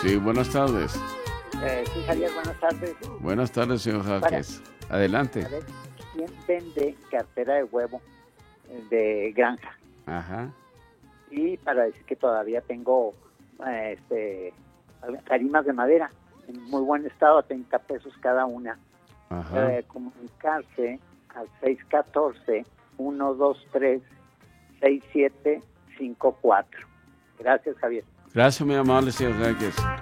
Sí, buenas tardes. Sí, Javier, buenas tardes. Buenas tardes, señor Jaques. Adelante. A ver, ¿quién vende cartera de huevo de granja? Ajá. Y para decir que todavía tengo tarimas de madera en muy buen estado, a 30 pesos cada una. Ajá. Comunicarse al 614-123-6754. Gracias, Javier. Gracias, muy amable, señor Jaques.